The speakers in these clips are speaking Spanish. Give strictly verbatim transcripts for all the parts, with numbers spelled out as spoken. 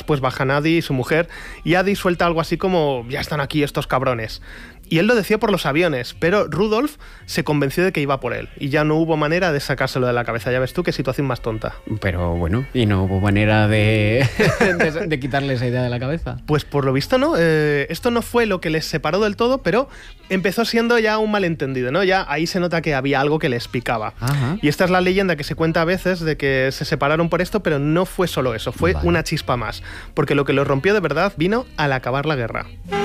pues bajan Adi y su mujer, y Adi suelta algo así como: ya están aquí estos cabrones. Y él lo decía por los aviones, pero Rudolf se convenció de que iba por él. Y ya no hubo manera de sacárselo de la cabeza. Ya ves tú qué situación más tonta. Pero bueno, y no hubo manera de, de, de quitarle esa idea de la cabeza. Pues por lo visto no. Eh, esto no fue lo que les separó del todo, pero empezó siendo ya un malentendido, ¿no? Ya ahí se nota que había algo que les picaba. Ajá. Y esta es la leyenda que se cuenta a veces de que se separaron por esto, pero no fue solo eso. Fue vale. una chispa más. Porque lo que los rompió de verdad vino al acabar la guerra.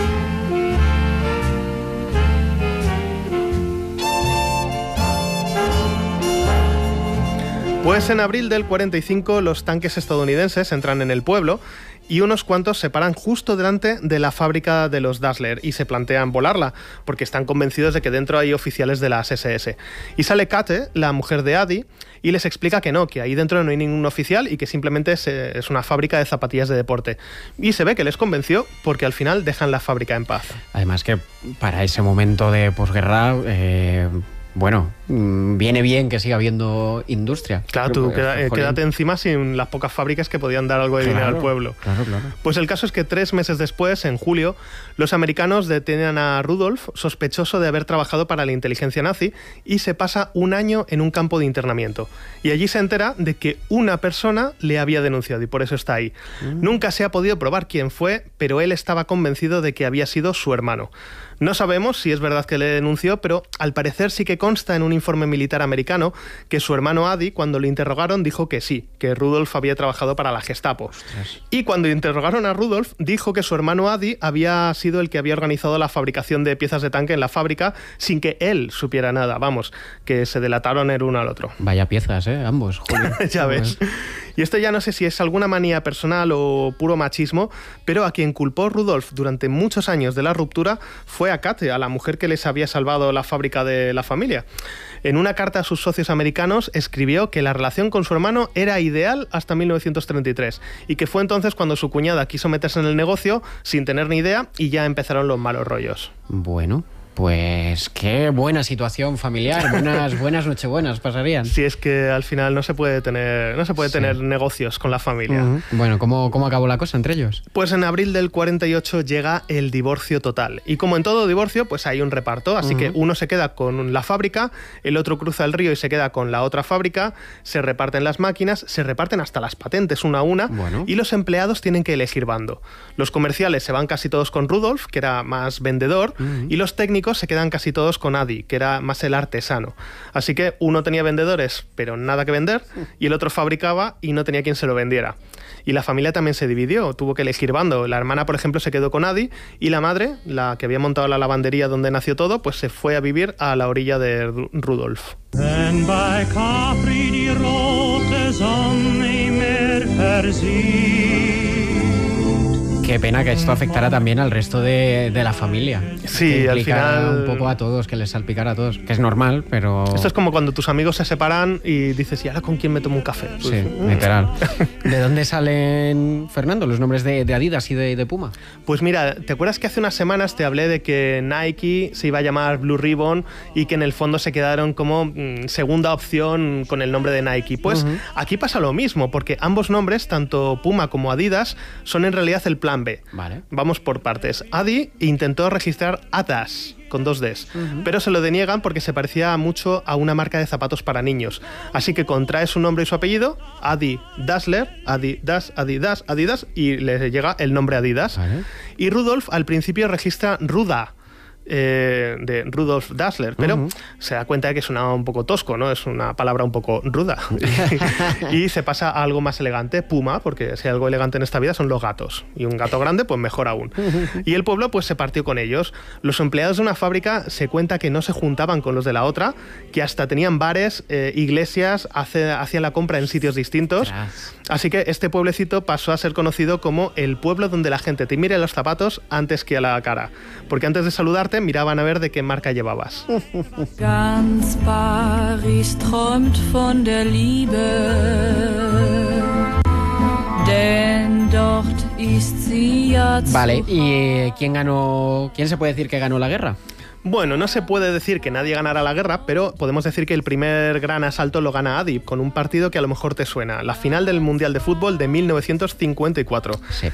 Pues en abril del cuarenta y cinco los tanques estadounidenses entran en el pueblo y unos cuantos se paran justo delante de la fábrica de los Dassler y se plantean volarla porque están convencidos de que dentro hay oficiales de las ese ese. Y sale Kate, la mujer de Adi, y les explica que no, que ahí dentro no hay ningún oficial y que simplemente es, es una fábrica de zapatillas de deporte. Y se ve que les convenció porque al final dejan la fábrica en paz. Además que para ese momento de posguerra... Eh... Bueno, viene bien que siga habiendo industria. Claro, tú queda, eh, quédate encima sin las pocas fábricas que podían dar algo de claro, dinero al pueblo. Claro, claro. Pues el caso es que tres meses después, en julio, los americanos detienen a Rudolf, sospechoso de haber trabajado para la inteligencia nazi, y se pasa un año en un campo de internamiento. Y allí se entera de que una persona le había denunciado y por eso está ahí. Mm. Nunca se ha podido probar quién fue, pero él estaba convencido de que había sido su hermano. No sabemos si es verdad que le denunció, pero al parecer sí que consta en un informe militar americano que su hermano Adi, cuando le interrogaron, dijo que sí, que Rudolf había trabajado para la Gestapo. Ostras. Y cuando interrogaron a Rudolf, dijo que su hermano Adi había sido el que había organizado la fabricación de piezas de tanque en la fábrica sin que él supiera nada. Vamos, que se delataron el uno al otro. Vaya piezas, ¿eh? Ambos. Ya ves. Y esto ya no sé si es alguna manía personal o puro machismo, pero a quien culpó Rudolf durante muchos años de la ruptura fue a Kate, a la mujer que les había salvado la fábrica de la familia. En una carta a sus socios americanos escribió que la relación con su hermano era ideal hasta mil novecientos treinta y tres y que fue entonces cuando su cuñada quiso meterse en el negocio sin tener ni idea y ya empezaron los malos rollos. Bueno... Pues qué buena situación familiar, buenas buenas nochebuenas pasarían. Sí, es que al final no se puede tener no se puede sí. tener negocios con la familia. Uh-huh. Bueno, ¿cómo, ¿cómo acabó la cosa entre ellos? Pues en abril del cuarenta y ocho llega el divorcio total. Y como en todo divorcio, pues hay un reparto. Así uh-huh. que uno se queda con la fábrica, el otro cruza el río y se queda con la otra fábrica, se reparten las máquinas, se reparten hasta las patentes una a una, bueno. y los empleados tienen que elegir bando. Los comerciales se van casi todos con Rudolf, que era más vendedor, uh-huh. y los técnicos se quedan casi todos con Adi, que era más el artesano. Así que uno tenía vendedores, pero nada que vender, y el otro fabricaba y no tenía quien se lo vendiera. Y la familia también se dividió, tuvo que elegir bando. La hermana, por ejemplo, se quedó con Adi, y la madre, la que había montado la lavandería donde nació todo, pues se fue a vivir a la orilla de Rudolf. Qué pena que esto afectara también al resto de, de la familia. Sí, que al final... un poco a todos, que les salpicara a todos. Que es normal, pero... Esto es como cuando tus amigos se separan y dices, ¿y ahora con quién me tomo un café? Pues... Sí, literal. ¿De dónde salen, Fernando, los nombres de, de Adidas y de, de Puma? Pues mira, ¿te acuerdas que hace unas semanas te hablé de que Nike se iba a llamar Blue Ribbon y que en el fondo se quedaron como mmm, segunda opción con el nombre de Nike? Pues uh-huh. aquí pasa lo mismo, porque ambos nombres, tanto Puma como Adidas, son en realidad el plan B. Vale. Vamos por partes. Adi intentó registrar Adas con dos Ds, uh-huh. pero se lo deniegan porque se parecía mucho a una marca de zapatos para niños. Así que contrae su nombre y su apellido, Adi Dassler, Adidas, Adidas, Adidas, y le llega el nombre Adidas. Vale. Y Rudolf al principio registra Ruda, Eh, de Rudolf Dassler, pero uh-huh. se da cuenta de que sonaba un poco tosco, ¿no? Es una palabra un poco ruda. y, y se pasa a algo más elegante, Puma, porque si hay algo elegante en esta vida son los gatos. Y un gato grande, pues mejor aún. Y el pueblo pues se partió con ellos. Los empleados de una fábrica se cuenta que no se juntaban con los de la otra, que hasta tenían bares, eh, iglesias, hace, hacían la compra en sitios distintos. Tras. Así que este pueblecito pasó a ser conocido como el pueblo donde la gente te mire los zapatos antes que a la cara. Porque antes de saludarte miraban a ver de qué marca llevabas. Ganz Paris träumt von der Liebe, denn dort ist sie ja zu... Vale, ¿y quién ganó? ¿Quién se puede decir que ganó la guerra? Bueno, no se puede decir que nadie ganara la guerra, pero podemos decir que el primer gran asalto lo gana Adi, con un partido que a lo mejor te suena, la final del Mundial de Fútbol de mil novecientos cincuenta y cuatro. Sí.